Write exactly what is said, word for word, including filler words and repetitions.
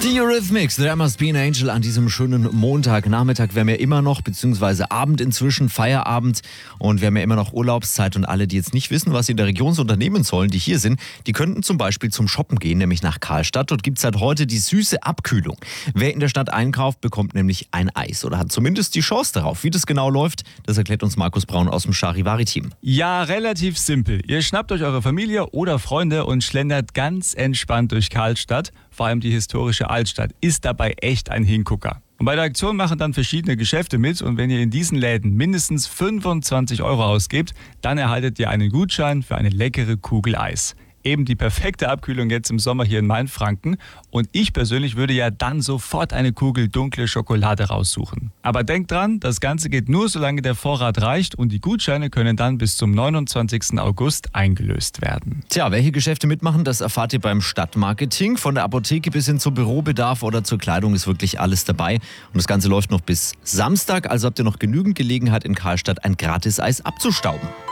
Die Eurythmics, There Must Be an Angel an diesem schönen Montagnachmittag. Wir haben ja immer noch, beziehungsweise Abend inzwischen, Feierabend, und wir haben ja immer noch Urlaubszeit, und alle, die jetzt nicht wissen, was sie in der Region so unternehmen sollen, die hier sind, die könnten zum Beispiel zum Shoppen gehen, nämlich nach Karlstadt. Dort gibt es seit heute die süße Abkühlung. Wer in der Stadt einkauft, bekommt nämlich ein Eis oder hat zumindest die Chance darauf. Wie das genau läuft, das erklärt uns Markus Braun aus dem Charivari-Team. Ja, relativ simpel. Ihr schnappt euch eure Familie oder Freunde und schlendert ganz entspannt durch Karlstadt. Vor allem die historische Altstadt ist dabei echt ein Hingucker. Und bei der Aktion machen dann verschiedene Geschäfte mit, und wenn ihr in diesen Läden mindestens fünfundzwanzig Euro ausgebt, dann erhaltet ihr einen Gutschein für eine leckere Kugel Eis. Eben die perfekte Abkühlung jetzt im Sommer hier in Mainfranken. Und ich persönlich würde ja dann sofort eine Kugel dunkle Schokolade raussuchen. Aber denkt dran, das Ganze geht nur, solange der Vorrat reicht, und die Gutscheine können dann bis zum neunundzwanzigsten August eingelöst werden. Tja, welche Geschäfte mitmachen, das erfahrt ihr beim Stadtmarketing. Von der Apotheke bis hin zum Bürobedarf oder zur Kleidung ist wirklich alles dabei. Und das Ganze läuft noch bis Samstag, also habt ihr noch genügend Gelegenheit, in Karlstadt ein Gratis-Eis abzustauben.